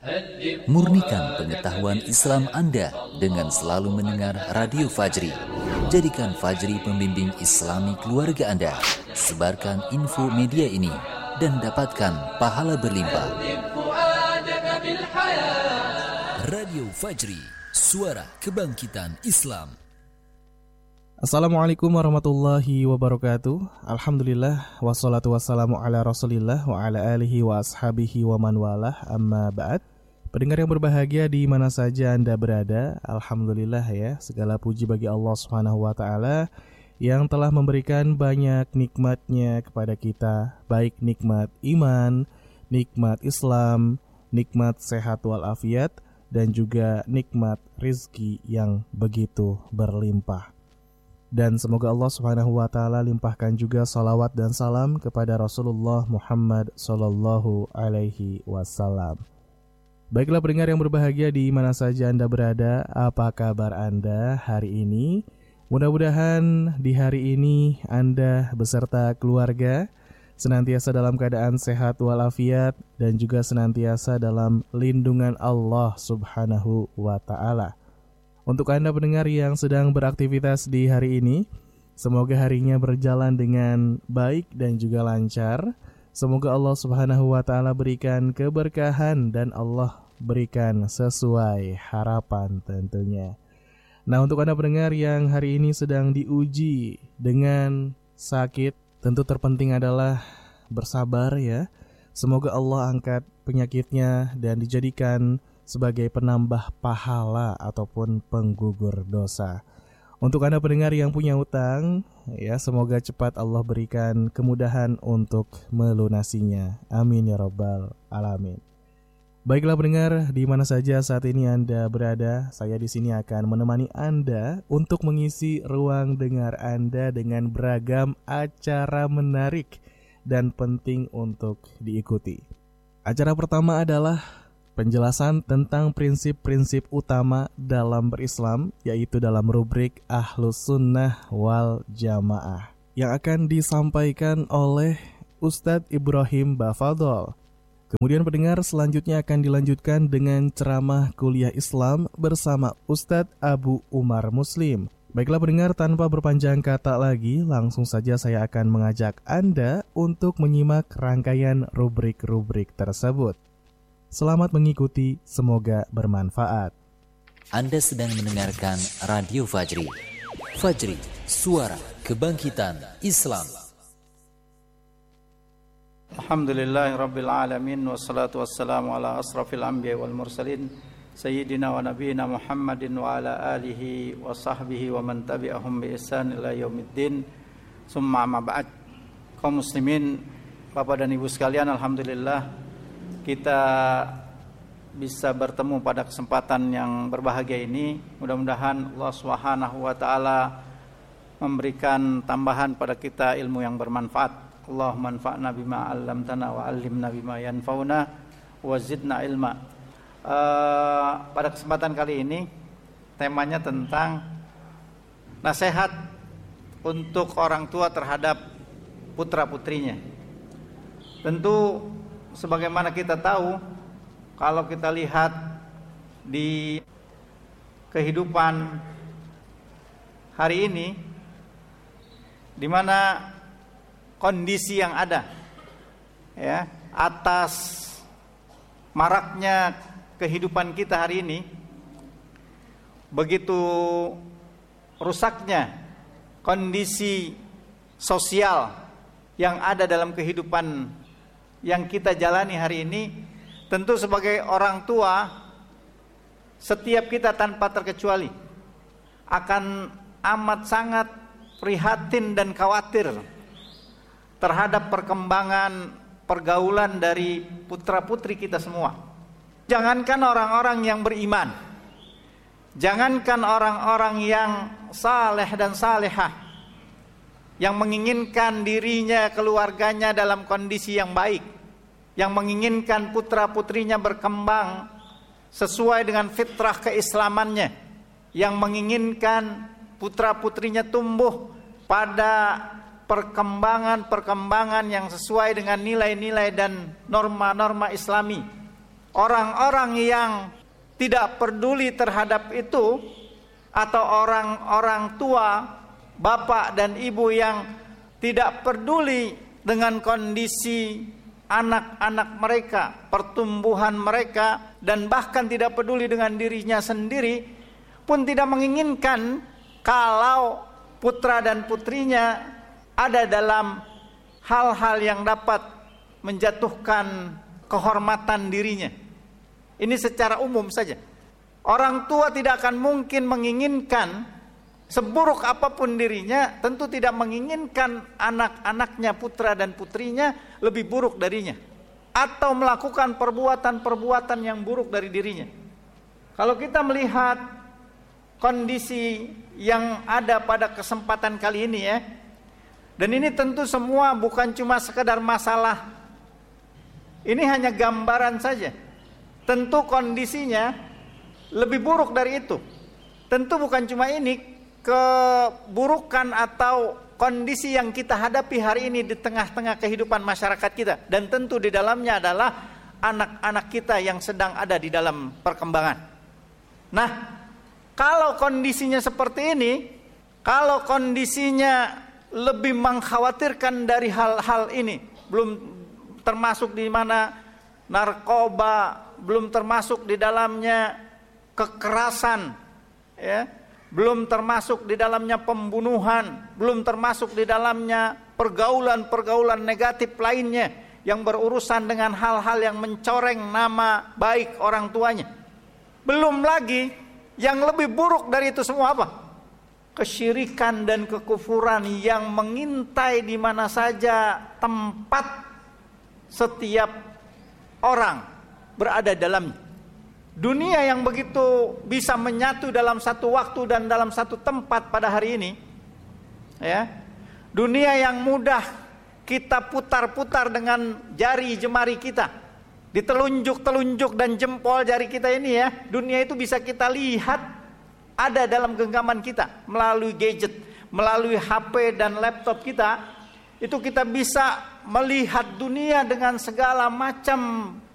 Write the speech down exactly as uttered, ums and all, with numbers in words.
Murnikan pengetahuan Islam Anda dengan selalu mendengar Radio Fajri. Jadikan Fajri pembimbing Islami keluarga Anda. Sebarkan info media ini dan dapatkan pahala berlimpah. Radio Fajri, suara kebangkitan Islam. Assalamualaikum warahmatullahi wabarakatuh. Alhamdulillah, wassalatu wassalamu ala rasulillah wa ala alihi wa ashabihi wa man walah, amma ba'd. Pendengar yang berbahagia di mana saja Anda berada, Alhamdulillah ya, segala puji bagi Allah subhanahu wa ta'ala yang telah memberikan banyak nikmatnya kepada kita, baik nikmat iman, nikmat Islam, nikmat sehat walafiat, dan juga nikmat rizki yang begitu berlimpah. Dan semoga Allah subhanahu wa ta'ala limpahkan juga salawat dan salam kepada Rasulullah Muhammad sallallahu alaihi wasallam. Baiklah pendengar yang berbahagia di mana saja Anda berada, apa kabar Anda hari ini? Mudah-mudahan di hari ini Anda beserta keluarga senantiasa dalam keadaan sehat walafiat dan juga senantiasa dalam lindungan Allah subhanahu wa ta'ala. Untuk Anda pendengar yang sedang beraktivitas di hari ini, semoga harinya berjalan dengan baik dan juga lancar. Semoga Allah subhanahu wa ta'ala berikan keberkahan dan Allah berikan sesuai harapan tentunya. Nah, untuk Anda pendengar yang hari ini sedang diuji dengan sakit, tentu terpenting adalah bersabar ya. Semoga Allah angkat penyakitnya dan dijadikan sebagai penambah pahala ataupun penggugur dosa. Untuk Anda pendengar yang punya utang, ya semoga cepat Allah berikan kemudahan untuk melunasinya. Amin ya rabbal alamin. Baiklah pendengar, di mana saja saat ini Anda berada, saya di sini akan menemani Anda untuk mengisi ruang dengar Anda dengan beragam acara menarik dan penting untuk diikuti. Acara pertama adalah penjelasan tentang prinsip-prinsip utama dalam berislam, yaitu dalam rubrik Ahlus Sunnah wal Jamaah, yang akan disampaikan oleh Ustadz Ibrahim Bafadol. Kemudian pendengar, selanjutnya akan dilanjutkan dengan ceramah kuliah Islam bersama Ustadz Abu Umar Muslim. Baiklah pendengar, tanpa berpanjang kata lagi, langsung saja saya akan mengajak Anda untuk menyimak rangkaian rubrik-rubrik tersebut. Selamat mengikuti, semoga bermanfaat. Anda sedang mendengarkan Radio Fajri. Fajri, suara kebangkitan Islam. Alhamdulillahirabbil alamin, wassalatu wassalamu ala asrafil anbiya wal mursalin sayyidina wa nabiyina Muhammadin wa ala alihi wa sahbihi wa man tabi'ahum bi ihsan ila yaumiddin. Summa amma ba'd. Kaum muslimin, Bapak dan Ibu sekalian, alhamdulillah kita bisa bertemu pada kesempatan yang berbahagia ini. Mudah-mudahan Allah Subhanahu wa taala memberikan tambahan pada kita ilmu yang bermanfaat. Allahumma anfa'na bima 'allamtana wa 'allimna bima yanfa'una wa zidna ilma. Uh, pada kesempatan kali ini temanya tentang nasihat untuk orang tua terhadap putra-putrinya. Tentu sebagaimana kita tahu, kalau kita lihat di kehidupan hari ini, di mana kondisi yang ada ya atas maraknya kehidupan kita hari ini, begitu rusaknya kondisi sosial yang ada dalam kehidupan yang kita jalani hari ini, tentu sebagai orang tua, setiap kita tanpa terkecuali akan amat sangat prihatin dan khawatir terhadap perkembangan pergaulan dari putra-putri kita semua. Jangankan orang-orang yang beriman, jangankan orang-orang yang saleh dan salehah, yang menginginkan dirinya, keluarganya dalam kondisi yang baik, yang menginginkan putra-putrinya berkembang sesuai dengan fitrah keislamannya, yang menginginkan putra-putrinya tumbuh pada perkembangan-perkembangan yang sesuai dengan nilai-nilai dan norma-norma Islami. orang-orang yang tidak peduli terhadap itu, atau orang-orang tua, bapak dan ibu yang tidak peduli dengan kondisi anak-anak mereka, pertumbuhan mereka, dan bahkan tidak peduli dengan dirinya sendiri, pun tidak menginginkan kalau putra dan putrinya ada dalam hal-hal yang dapat menjatuhkan kehormatan dirinya. Ini secara umum saja. Orang tua tidak akan mungkin menginginkan, seburuk apapun dirinya, tentu tidak menginginkan anak-anaknya, putra dan putrinya lebih buruk darinya, atau melakukan perbuatan-perbuatan yang buruk dari dirinya. Kalau kita melihat kondisi yang ada pada kesempatan kali ini ya, dan ini tentu semua bukan cuma sekedar masalah, ini hanya gambaran saja. Tentu kondisinya lebih buruk dari itu. Tentu bukan cuma ini, keburukan atau kondisi yang kita hadapi hari ini di tengah-tengah kehidupan masyarakat kita, dan tentu di dalamnya adalah anak-anak kita yang sedang ada di dalam perkembangan. Nah, kalau kondisinya seperti ini, kalau kondisinya lebih mengkhawatirkan dari hal-hal ini, belum termasuk di mana narkoba, belum termasuk di dalamnya kekerasan, ya, belum termasuk di dalamnya pembunuhan, belum termasuk di dalamnya pergaulan-pergaulan negatif lainnya yang berurusan dengan hal-hal yang mencoreng nama baik orang tuanya. Belum lagi yang lebih buruk dari itu semua apa? Kesyirikan dan kekufuran yang mengintai di mana saja tempat setiap orang berada dalamnya. Dunia yang begitu bisa menyatu dalam satu waktu dan dalam satu tempat pada hari ini, ya, dunia yang mudah kita putar-putar dengan jari jemari kita, ditelunjuk-telunjuk dan jempol jari kita ini ya, dunia itu bisa kita lihat ada dalam genggaman kita melalui gadget, melalui H P dan laptop kita. Itu kita bisa melihat dunia dengan segala macam